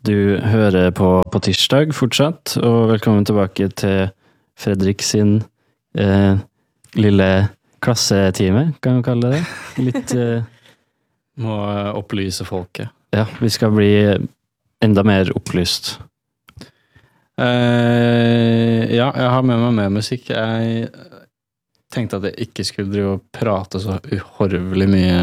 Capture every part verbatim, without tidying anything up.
Du hører på på tirsdag fortsatt, og velkommen tilbake til Fredrik sin eh, lille klassetime, kan vi kalle det. Litt eh, Må opplyse folket. Ja, vi skal bli enda mer opplyst. Eh, ja, jeg har med meg mer musikk. Jeg tenkte at jeg ikke skulle drive og prate så uhorvelig mye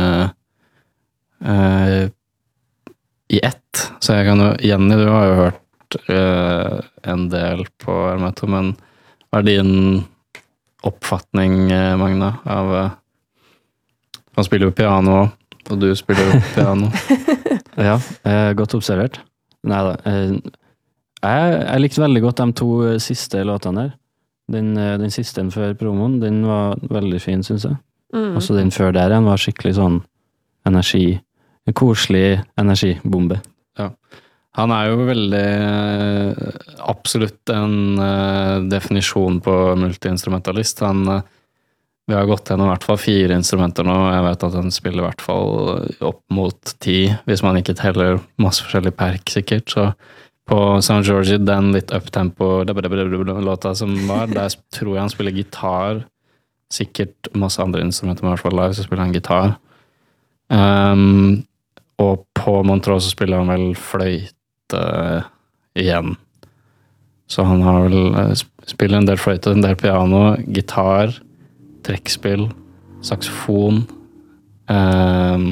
eh, i ett. Så jeg kan jo, Jenny, du har jo hørt eh, en del på Hermeto, men hva er din oppfatning, eh, Magna, av eh, han spiller jo piano, og du spiller jo piano. Ja, eh, godt observert. Neida, eh, jeg, jeg likte veldig godt de to siste låtene der. Den, eh, den siste før promoen, den var veldig fin, synes jeg. Mm. Også den før der, den var skikkelig sånn energi, en koselig energibombe. Ja. Han er jo veldig absolutt en uh, definisjon på multiinstrumentalist. Han, uh, vi har gått gjennom i hvert fall fire instrumenter nå, og jeg vet at han spiller i hvert fall opp mot ti, hvis man ikke teller masse forskjellig perk sikkert. Så på Saint George, den litt uptempo låta som var, der tror jeg han spiller gitar, sikkert masse andre instrumenter, men i hvert fall live så spiller han gitar. Um, og på Montreux så spiller han vel fløyte igjen. Så han har vel spiller en del fløyte, en del piano, gitar, trekkspill, saksofon, um,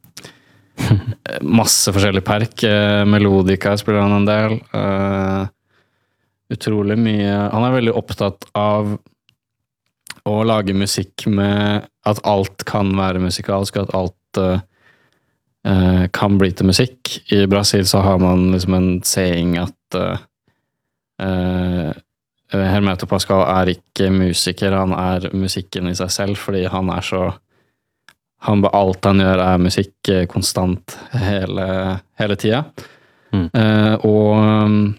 masse forskjellig perk, uh, melodika spiller han en del. Uh, utrolig mye. Han er veldig opptatt av å lage musikk med at alt kan være musikalsk, at alt uh, Uh, kan bli til musikk. I Brasil så har man liksom en saying at uh, uh, Hermeto Pascal er ikke musiker, han er musikken i seg selv, fordi han er så han, alt han gjør er musikk uh, konstant hele, hele tida. Mm. Uh, og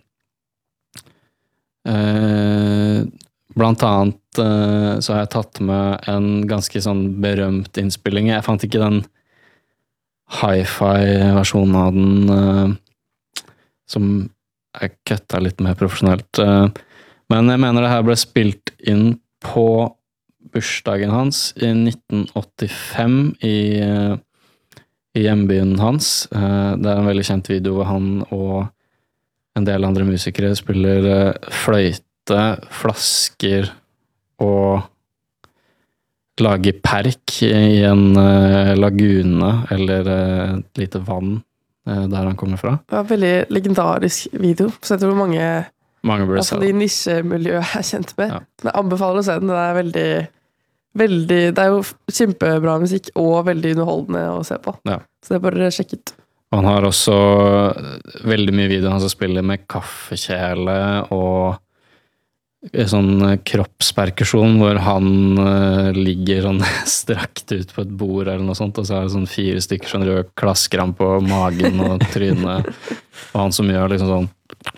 uh, blant annet uh, så har jeg tatt med en ganske sånn berømt innspilling. Jeg fant ikke den hi-fi-versjonen av den uh, som er kutta litt mer profesjonelt. Uh, men jeg mener det her ble spilt inn på bursdagen hans i nitten åttifem i, uh, i hjembyen hans. Uh, det er en veldig kjent video hvor han og en del andre musikere spiller uh, fløyte, flasker og lager perk i en uh, lagune eller uh, et lite vann uh, der han kommer fra. Det var en veldig legendarisk video, så jeg tror mange, mange burde altså, de nisjemiljøet er kjent med. Ja. Men jeg anbefaler å se den, det er veldig, veldig, det er jo kjempebra musikk og veldig underholdende å se på. Ja. Så det er bare sjekk ut. Og han har også veldig mye videoer han som spiller med kaffekjele og sånn kroppsperkusjon hvor han uh, ligger sånn strakt ut på et bord eller noe sånt, og så er det sånn fire stykker som rød klasker han på magen og trynet, og han som gjør liksom sånn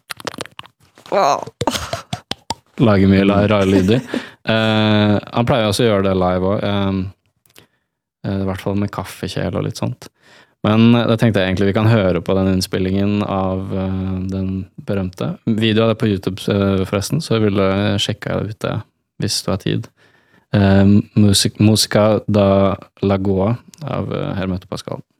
lager mye rare lyder. Uh, han pleier også å gjøre det live også, uh, uh, i hvert fall med kaffekjel og litt sånt. Men det tenkte jeg egentlig vi kan høre på den innspillingen av uh, den berømte. Videoen er på YouTube uh, forresten, så jeg ville sjekke ut det hvis du har tid. Uh, Musica da Lagoa av uh, Hermeto Pascal.